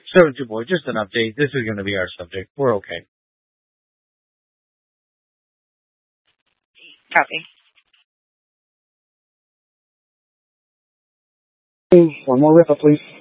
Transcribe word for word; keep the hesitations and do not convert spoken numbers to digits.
seventy-two boy, just an update. This is going to be our subject. We're okay. Copy. One more ripper, please.